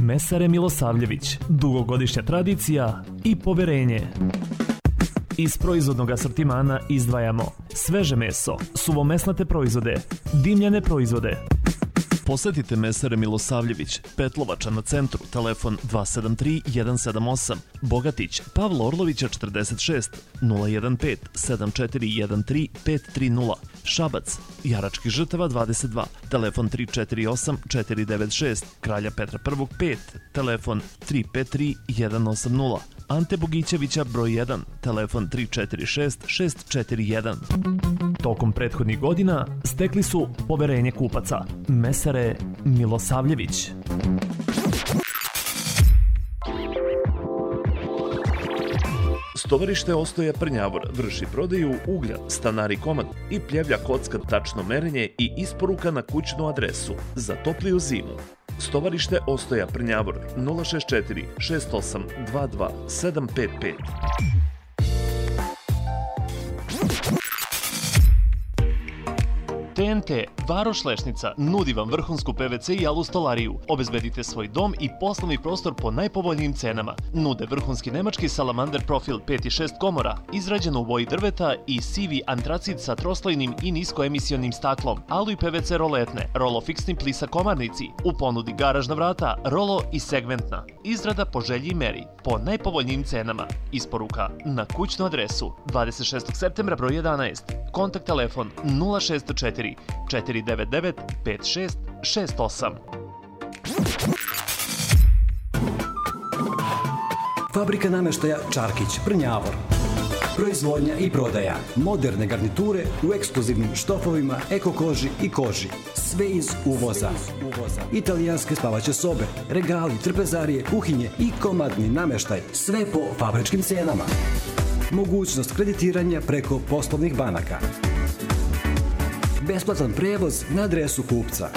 Mesare Milosavljević, dugogodišnja tradicija i poverenje. Iz proizvodnog asortimana izdvajamo sveže meso, suvomesnate proizvode, dimljene proizvode. Posetite Mesare Milosavljević, Petlovača na centru, telefon 273 178, Bogatić, Pavla Orlovića 46, 015 7413 530, Šabac, Jaračkih Žrtava 22, telefon 348 496, Kralja Petra I 5, telefon 353 180, Ante Bogićevića broj 1, telefon 346 641. Tokom prethodnih godina stekli su poverenje kupaca. Mesare Milosavljević. Stovarište Ostoja Prnjavor vrši prodaju uglja, stanari komad i pljevlja kocka, tačno merenje i isporuka na kućnu adresu za topliju zimu. Stovarište Ostoja Prnjavor 064 68 22 755. TNT Varoš Lešnica nudi vam vrhunsku PVC i alu stolariju. Obezbedite svoj dom i poslovni prostor po najpovoljnijim cenama. Nude vrhunski nemački salamander profil 5 i 6 komora, izrađeno u boji drveta i sivi antracit sa troslojnim i niskoemisionim staklom, alu i PVC roletne, rolo fiksni plisa komarnici, u ponudi garažna vrata, rolo i segmentna. Izrada po želji i meri, po najpovoljnijim cenama. Isporuka na kućnu adresu 26. septembra broj 11. Kontakt telefon 064 499 5668. Fabrika nameštaja Čarkić, Prnjavor. Proizvodnja i prodaja moderne garniture u ekskluzivnim štofovima, eko koži i koži. Sve iz uvoza. Italijanske spavaće sobe, regali, trpezarije, kuhinje i komadni nameštaj. Sve po fabričkim cenama. Mogućnost kreditiranja preko poslovnih banaka. Besplatan prevoz na adresu kupca.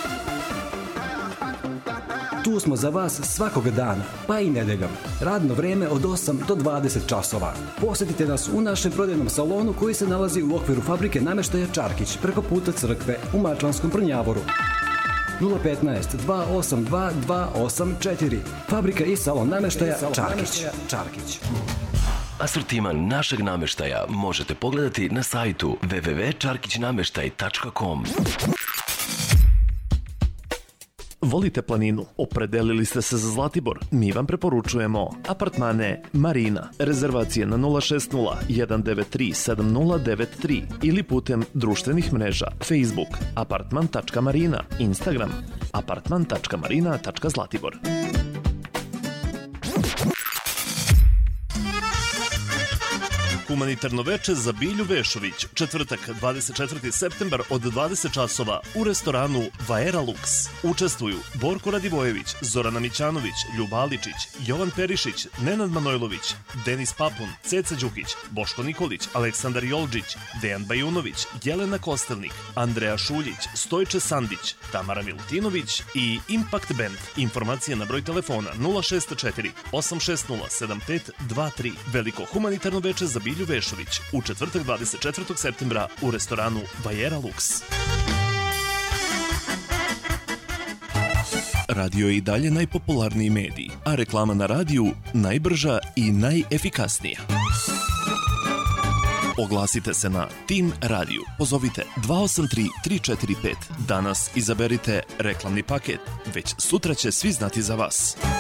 Tu smo za vas svakog dana, pa i nedeljom. Radno vreme od 8 do 20 časova. Posjetite nas u našem prodajnom salonu koji se nalazi u okviru fabrike nameštaja Čarkić, preko puta crkve u Mačvanskom Prnjavoru. 015 282 284. Fabrika i salon nameštaja Čarkić. Asortiman našeg nameštaja možete pogledati na sajtu www.čarkićnameštaj.com. Volite planinu? Opredelili ste se za Zlatibor? Mi vam preporučujemo apartmane Marina. Rezervacije na 060 193 7093 ili putem društvenih mreža Facebook apartman.marina, Instagram apartman.marina.zlatibor. Humanitarno veče za Bilju Vešović, četvrtak 24. septembar od 20 časova u restoranu Vaera Lux. Učestvuju Borko Radivojević, Zorana Mićanović, Ljuba Aličić, Jovan Perišić, Nenad Manojlović, Denis Papun, Ceca Đukić, Boško Nikolić, Aleksandar Jolđić, Dejan Bajunović, Jelena Kostelnik, Andreja Šuljić, Stojče Sandić, Tamara Milutinović i Impact Band. Informacije na broj telefona 064 860 7523. Veliko humanitarno veče za Bilju Vešović u četvrtak 24. septembra u restoranu Vaera Lux. Radio je i dalje najpopularniji medij, a reklama na radiju najbrža i najefikasnija. Oglasite se na Tim Radio. Pozovite 283 345. Danas izaberite reklamni paket. Već sutra će svi znati za vas.